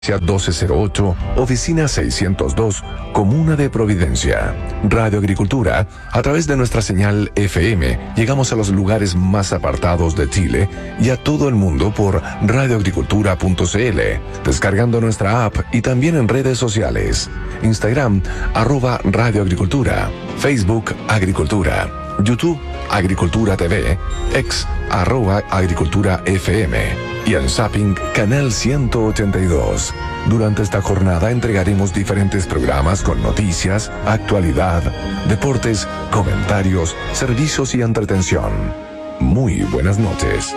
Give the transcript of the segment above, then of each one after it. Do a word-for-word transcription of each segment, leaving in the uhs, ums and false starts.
doce cero ocho, Oficina seiscientos dos, Comuna de Providencia. Radio Agricultura, a través de nuestra señal F M, llegamos a los lugares más apartados de Chile y a todo el mundo por radio agricultura punto c l, descargando nuestra app y también en redes sociales. Instagram, arroba Radio Agricultura, Facebook, Agricultura, YouTube, Agricultura T V, X, arroba Agricultura F M. Y en Zapping, Canal ciento ochenta y dos. Durante esta jornada entregaremos diferentes programas con noticias, actualidad, deportes, comentarios, servicios y entretención. Muy buenas noches.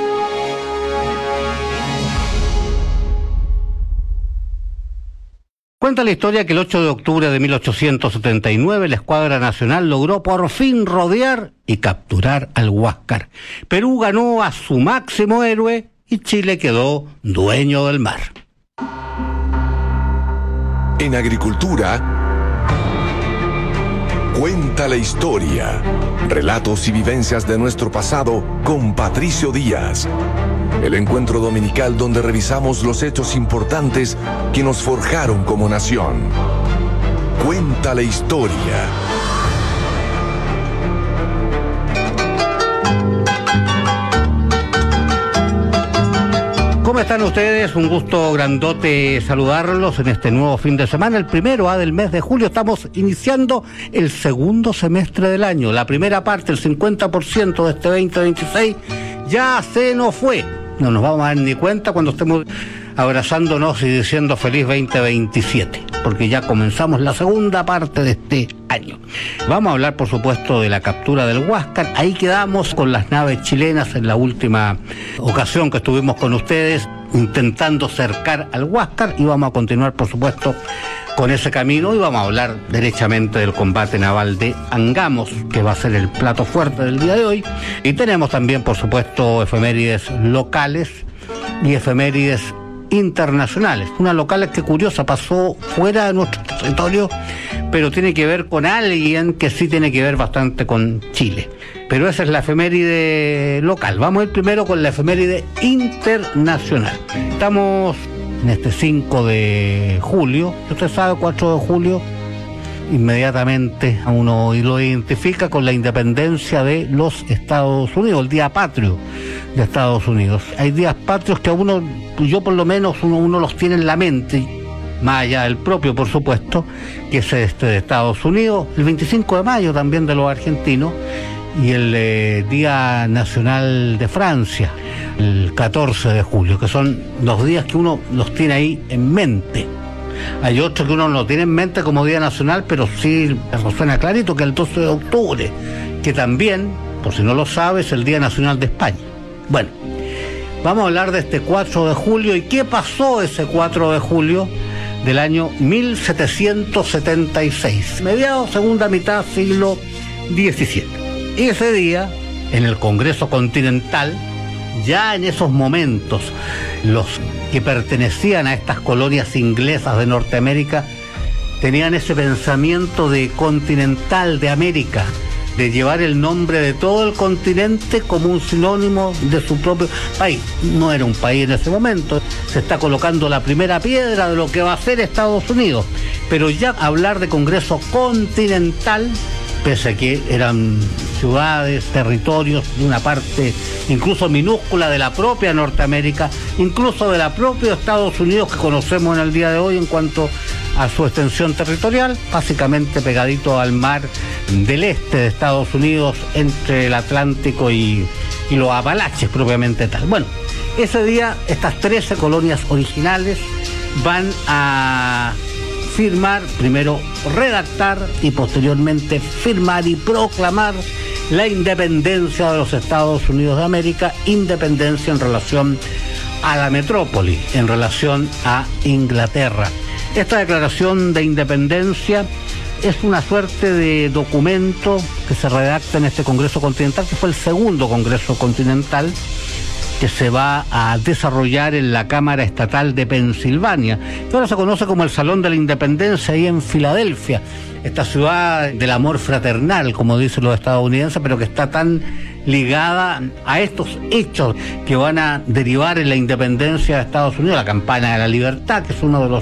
Cuenta la historia que el ocho de octubre de mil ochocientos setenta y nueve la Escuadra Nacional logró por fin rodear y capturar al Huáscar. Perú ganó a su máximo héroe y Chile quedó dueño del mar. En Agricultura, cuenta la historia. Relatos y vivencias de nuestro pasado con Patricio Díaz. El encuentro dominical donde revisamos los hechos importantes que nos forjaron como nación. Cuenta la historia. ¿Cómo están ustedes? Un gusto grandote saludarlos en este nuevo fin de semana, el primero ah, del mes de julio. Estamos iniciando el segundo semestre del año. La primera parte, el cincuenta por ciento de este veinte veintiséis, ya se nos fue. No nos vamos a dar ni cuenta cuando estemos abrazándonos y diciendo feliz veinte veintisiete, porque ya comenzamos la segunda parte de este año. Vamos a hablar, por supuesto, de la captura del Huáscar. Ahí quedamos con las naves chilenas en la última ocasión que estuvimos con ustedes, intentando cercar al Huáscar, y vamos a continuar, por supuesto, con ese camino, y vamos a hablar derechamente del combate naval de Angamos, que va a ser el plato fuerte del día de hoy. Y tenemos también, por supuesto, efemérides locales y efemérides internacionales. Una local que curiosa, pasó fuera de nuestro territorio, pero tiene que ver con alguien que sí tiene que ver bastante con Chile. Pero esa es la efeméride local. Vamos a ir primero con la efeméride internacional. Estamos en este cinco de julio, usted sabe, cuatro de julio, inmediatamente a uno lo identifica con la independencia de los Estados Unidos, el día patrio de Estados Unidos. Hay días patrios que a uno, yo por lo menos, uno, uno los tiene en la mente, más allá del propio, por supuesto, que es este de Estados Unidos, el veinticinco de mayo también de los argentinos, y el eh, Día Nacional de Francia, el catorce de julio, que son los días que uno los tiene ahí en mente. Hay otros que uno no tiene en mente como Día Nacional, pero sí suena clarito, que el doce de octubre, que también, por si no lo sabes, es el Día Nacional de España. Bueno, vamos a hablar de este cuatro de julio y qué pasó ese cuatro de julio del año mil setecientos setenta y seis, mediados segunda mitad siglo diecisiete. Y ese día, en el Congreso Continental, ya en esos momentos, los que pertenecían a estas colonias inglesas de Norteamérica tenían ese pensamiento de continental, de América, de llevar el nombre de todo el continente como un sinónimo de su propio país. No era un país en ese momento, se está colocando la primera piedra de lo que va a ser Estados Unidos, pero ya hablar de Congreso Continental, pese a que eran ciudades, territorios de una parte incluso minúscula de la propia Norteamérica, incluso de la propia Estados Unidos que conocemos en el día de hoy en cuanto a su extensión territorial, básicamente pegadito al mar del este de Estados Unidos, entre el Atlántico y, y los Apalaches propiamente tal. Bueno, ese día estas trece colonias originales van a firmar, primero redactar y posteriormente firmar y proclamar la independencia de los Estados Unidos de América, independencia en relación a la metrópoli, en relación a Inglaterra. Esta declaración de independencia es una suerte de documento que se redacta en este Congreso Continental, que fue el segundo Congreso Continental, que se va a desarrollar en la Cámara Estatal de Pensilvania, que ahora se conoce como el Salón de la Independencia, ahí en Filadelfia, esta ciudad del amor fraternal, como dicen los estadounidenses, pero que está tan ligada a estos hechos que van a derivar en la independencia de Estados Unidos, la campana de la libertad, que es uno de los